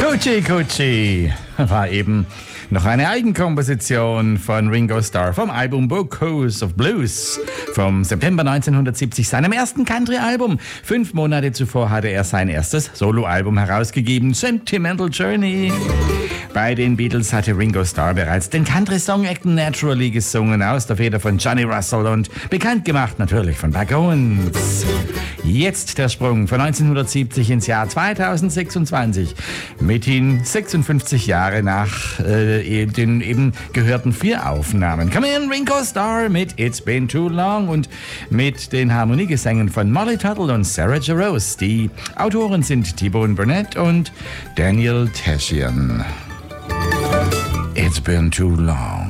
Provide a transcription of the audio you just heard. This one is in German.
Coochie Coochie war eben noch eine Eigenkomposition von Ringo Starr vom Album Bocuse of Blues vom September 1970, seinem ersten Country-Album. 5 Monate zuvor hatte er sein erstes Soloalbum herausgegeben, Sentimental Journey. Bei den Beatles hatte Ringo Starr bereits den Country-Song Acting Naturally gesungen, aus der Feder von Johnny Russell und bekannt gemacht natürlich von Buck Owens. Jetzt der Sprung von 1970 ins Jahr 2026. Mithin 56 Jahre nach den eben gehörten 4 Aufnahmen. Come in, Ringo Starr mit It's Been Too Long und mit den Harmoniegesängen von Molly Tuttle und Sarah Jarosz. Die Autoren sind T-Bone Burnett und Daniel Tashian. It's been too long.